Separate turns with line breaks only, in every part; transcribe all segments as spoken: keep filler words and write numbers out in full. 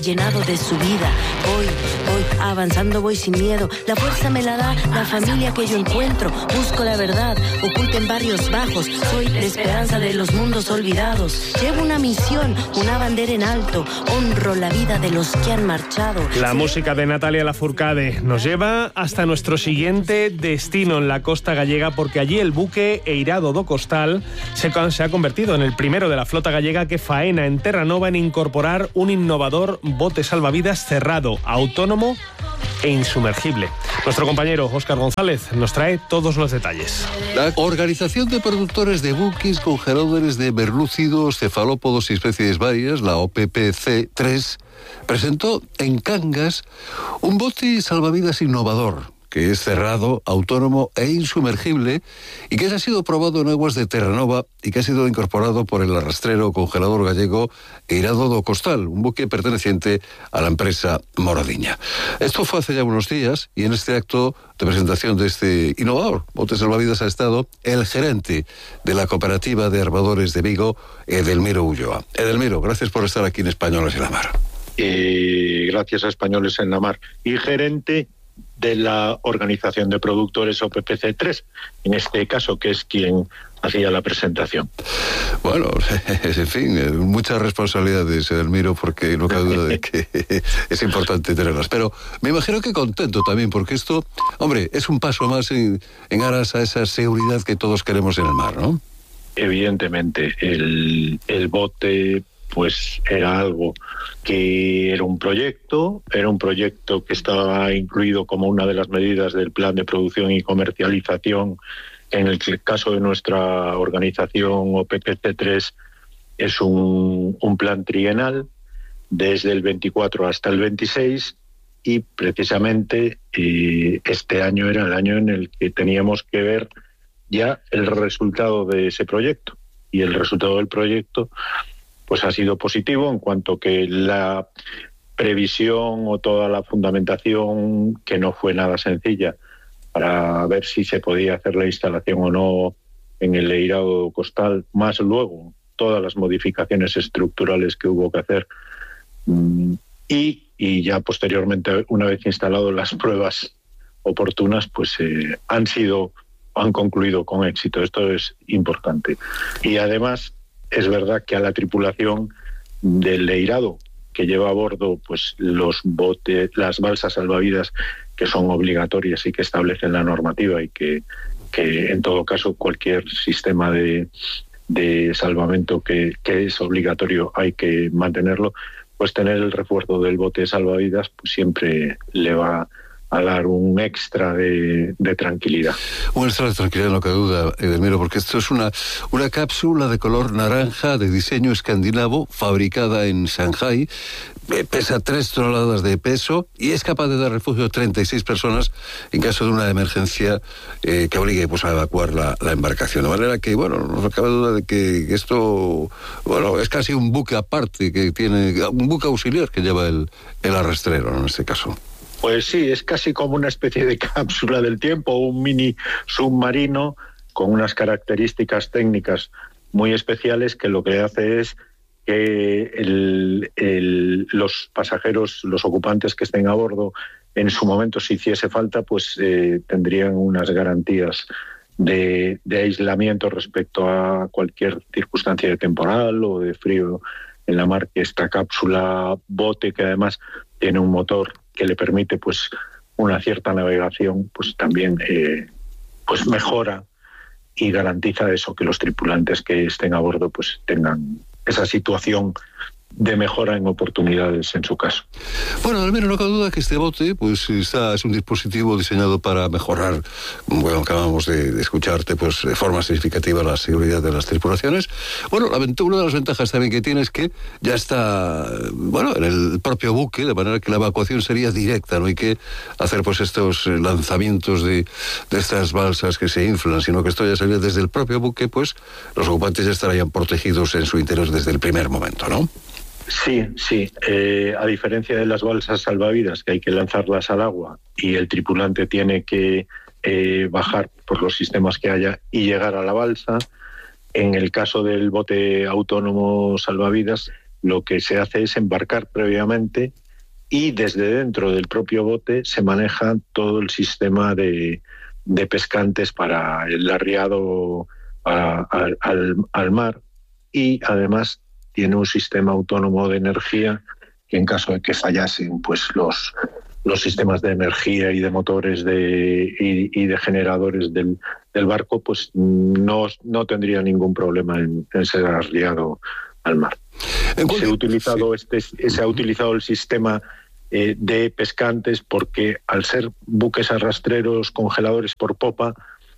llenado de su vida. Voy, voy, avanzando voy sin miedo. La fuerza me la da la familia que yo encuentro. Busco la verdad, oculta en barrios bajos. Soy la esperanza de los mundos olvidados. Llevo una misión, una bandera en alto. Honro la vida de los que han marchado.
La música de Natalia Lafourcade nos lleva hasta nuestro siguiente destino en la costa gallega, porque allí el buque Eirado do Costal se, se ha convertido en el primero de la flota gallega que faena en Terranova en incorporar un innovador bote salvavidas cerrado, autónomo e insumergible. Nuestro compañero Óscar González nos trae todos los detalles.
La Organización de Productores de Buques Congeladores de Merlúcidos, Cefalópodos y Especies Varias, la O P P C tres, presentó en Cangas un bote salvavidas innovador, que es cerrado, autónomo e insumergible, y que ha sido probado en aguas de Terranova y que ha sido incorporado por el arrastrero congelador gallego Eirado do Costal, un buque perteneciente a la empresa Moradiña. Esto fue hace ya unos días, y en este acto de presentación de este innovador bote salvavidas ha estado el gerente de la Cooperativa de Armadores de Vigo, Edelmiro Ulloa. Edelmiro, gracias por estar aquí en Españoles en la Mar.
Eh, gracias a Españoles en la Mar. Y gerente de la Organización de Productores O P P C tres, en este caso, que es quien hacía la presentación.
Bueno, en fin, muchas responsabilidades, Edelmiro, porque no cabe duda de que es importante tenerlas. Pero me imagino que contento también, porque esto, hombre, es un paso más en, en aras a esa seguridad que todos queremos en el mar, ¿no?
Evidentemente, el, el bote pues era algo que era un proyecto, era un proyecto que estaba incluido como una de las medidas del plan de producción y comercialización. En el caso de nuestra organización O P P C tres es un, un plan trienal desde el veinticuatro hasta el veintiséis, y precisamente eh, este año era el año en el que teníamos que ver ya el resultado de ese proyecto, y el resultado del proyecto pues ha sido positivo, en cuanto que la previsión o toda la fundamentación, que no fue nada sencilla, para ver si se podía hacer la instalación o no en el Eirado Costal, más luego todas las modificaciones estructurales que hubo que hacer, y, y ya posteriormente, una vez instalado las pruebas oportunas, pues eh, han sido, han concluido con éxito. Esto es importante. Y además es verdad que a la tripulación del Eirado, que lleva a bordo pues los botes, las balsas salvavidas, que son obligatorias y que establecen la normativa, y que, que en todo caso cualquier sistema de, de salvamento que, que es obligatorio hay que mantenerlo, pues tener el refuerzo del bote salvavidas pues siempre le va a dar un extra de, de tranquilidad. Un extra de tranquilidad,
no cabe duda, Edelmiro, porque esto es una, una cápsula de color naranja de diseño escandinavo, fabricada en Shanghái, pesa tres toneladas de peso y es capaz de dar refugio a treinta y seis personas en caso de una emergencia eh, que obligue pues, a evacuar la, la embarcación. De manera que, bueno, no cabe duda de que esto, bueno, es casi un buque aparte, que tiene un buque auxiliar que lleva el, el arrastrero, ¿no? En este caso.
Pues sí, es casi como una especie de cápsula del tiempo, un mini submarino con unas características técnicas muy especiales, que lo que hace es que el, el, los pasajeros, los ocupantes que estén a bordo, en su momento, si hiciese falta, pues eh, tendrían unas garantías de, de aislamiento respecto a cualquier circunstancia de temporal o de frío en la mar. Que esta cápsula bote, que además tiene un motor que le permite pues una cierta navegación, pues también eh, pues mejora y garantiza eso, que los tripulantes que estén a bordo pues tengan esa situación de mejora en oportunidades en su caso.
Bueno, al menos no cabe duda que este bote pues está, es un dispositivo diseñado para mejorar, bueno, acabamos de, de escucharte, pues de forma significativa la seguridad de las tripulaciones. Bueno, la, una de las ventajas también que tiene es que ya está, bueno, en el propio buque, de manera que la evacuación sería directa, no hay que hacer pues estos lanzamientos de, de estas balsas que se inflan, sino que esto ya sería desde el propio buque, pues los ocupantes ya estarían protegidos en su interior desde el primer momento, ¿no?
Sí, sí. Eh, a diferencia de las balsas salvavidas, que hay que lanzarlas al agua y el tripulante tiene que eh, bajar por los sistemas que haya y llegar a la balsa, en el caso del bote autónomo salvavidas lo que se hace es embarcar previamente y desde dentro del propio bote se maneja todo el sistema de, de pescantes para el arriado a, a, al, al mar, y además tiene un sistema autónomo de energía que en caso de que fallasen pues los, los sistemas de energía y de motores de, y, y de generadores del, del barco, pues no, no tendría ningún problema en, en ser arriado al mar. Se ha utilizado, este, se ha utilizado el sistema eh, de pescantes porque al ser buques arrastreros congeladores por popa,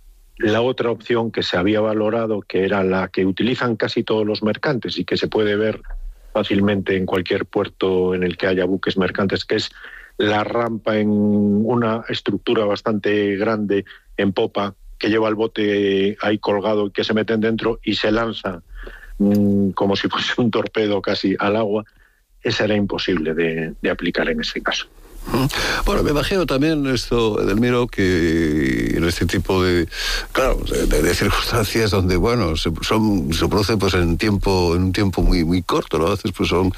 la otra opción que se había valorado, que era la que utilizan casi todos los mercantes y que se puede ver fácilmente en cualquier puerto en el que haya buques mercantes, que es la rampa en una estructura bastante grande en popa que lleva el bote ahí colgado y que se meten dentro y se lanza mmm, como si fuese un torpedo casi al agua. Esa era imposible de, de aplicar en ese caso.
Bueno, me imagino también esto, Edelmiro, que en este tipo de, claro, de, de circunstancias donde, bueno, se, son, se produce pues en tiempo, en un tiempo muy muy corto, ¿no? A veces pues son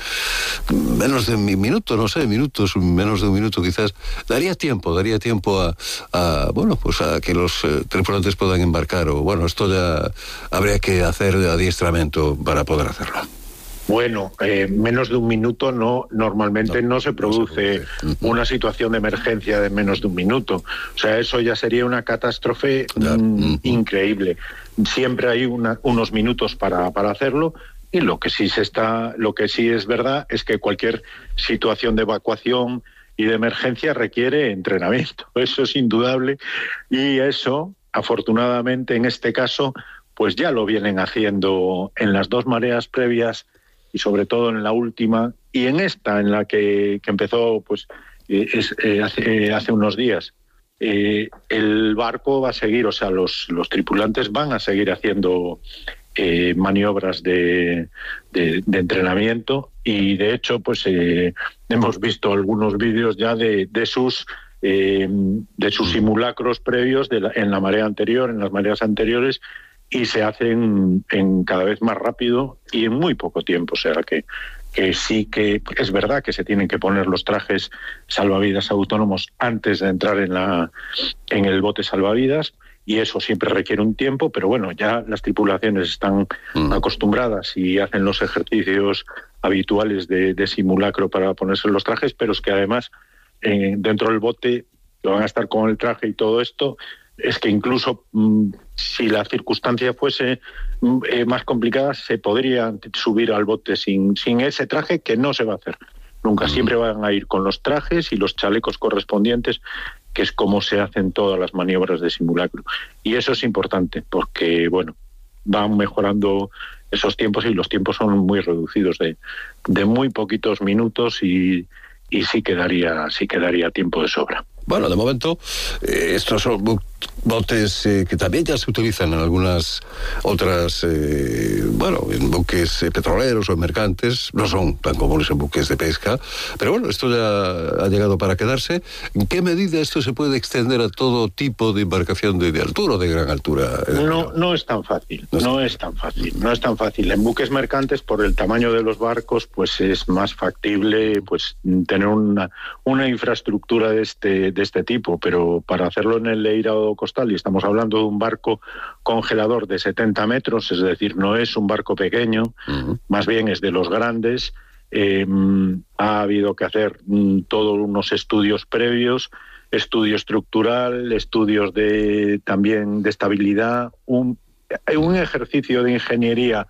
menos de un minuto, no sé, minutos, menos de un minuto quizás. Daría tiempo, daría tiempo a, a bueno, pues a que los eh, tripulantes puedan embarcar, o bueno, esto ya habría que hacer adiestramiento para poder hacerlo.
Bueno, eh, menos de un minuto no, normalmente no, no se produce no se produce. Una situación de emergencia de menos de un minuto. O sea, eso ya sería una catástrofe mmm, increíble. Siempre hay una, unos minutos para, para hacerlo, y lo que sí se está, lo que sí es verdad es que cualquier situación de evacuación y de emergencia requiere entrenamiento. Eso es indudable, y eso, afortunadamente, en este caso, pues ya lo vienen haciendo en las dos mareas previas, y sobre todo en la última, y en esta, en la que, que empezó pues eh, es, eh, hace, eh, hace unos días. Eh, el barco va a seguir, o sea, los, los tripulantes van a seguir haciendo eh, maniobras de, de, de entrenamiento, y de hecho pues eh, hemos visto algunos vídeos ya de, de sus eh, de sus simulacros previos de la, en la marea anterior, en las mareas anteriores, y se hacen en cada vez más rápido y en muy poco tiempo. O sea que, que sí que es verdad que se tienen que poner los trajes salvavidas autónomos antes de entrar en, la, en el bote salvavidas, y eso siempre requiere un tiempo, pero bueno, ya las tripulaciones están mm. acostumbradas y hacen los ejercicios habituales de, de simulacro para ponerse los trajes, pero es que además eh, dentro del bote van a estar con el traje y todo esto. Es que incluso mmm, si la circunstancia fuese mmm, eh, más complicada, se podría subir al bote sin, sin ese traje, que no se va a hacer nunca. Siempre van a ir con los trajes y los chalecos correspondientes, que es como se hacen todas las maniobras de simulacro. Y eso es importante porque, bueno, van mejorando esos tiempos, y los tiempos son muy reducidos, de, de muy poquitos minutos, y, y sí quedaría, sí quedaría tiempo de sobra.
Bueno, de momento, eh, estos son botes eh, que también ya se utilizan en algunas otras, eh, bueno, en buques eh, petroleros o en mercantes. No son tan comunes en buques de pesca, pero bueno, esto ya ha llegado para quedarse. ¿En qué medida esto se puede extender a todo tipo de embarcación de, de altura o de gran altura?
No, no es tan fácil, no, no es tan fácil, no es tan fácil. En buques mercantes, por el tamaño de los barcos, pues es más factible pues tener una, una infraestructura de este de este tipo, pero para hacerlo en el Eirado Costal, y estamos hablando de un barco congelador de setenta metros, es decir, no es un barco pequeño, uh-huh. más bien es de los grandes, eh, ha habido que hacer mm, todos unos estudios previos, estudio estructural, estudios de también de estabilidad, un, un ejercicio de ingeniería.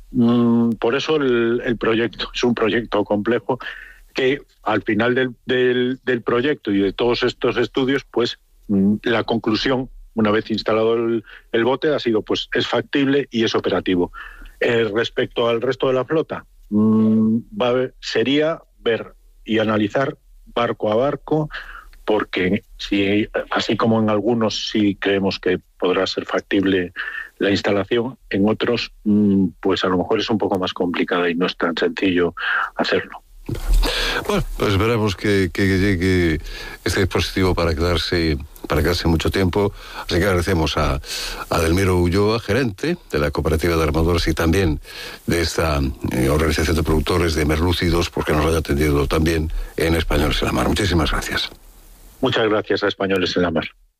Mm, por eso el, el proyecto es un proyecto complejo, que al final del, del, del proyecto y de todos estos estudios, pues la conclusión, una vez instalado el, el bote, ha sido pues es factible y es operativo. Eh, respecto al resto de la flota, mmm, va a ver, sería ver y analizar barco a barco, porque si, así como en algunos sí creemos que podrá ser factible la instalación, en otros mmm, pues a lo mejor es un poco más complicada y no es tan sencillo hacerlo.
Bueno, pues esperamos que, que llegue este dispositivo para quedarse para quedarse mucho tiempo. Así que agradecemos a, a Delmiro Ulloa, gerente de la Cooperativa de Armadores y también de esta eh, organización de productores de merlúcidos, porque nos haya atendido también en Españoles en la Mar. Muchísimas gracias.
Muchas gracias a Españoles en la Mar.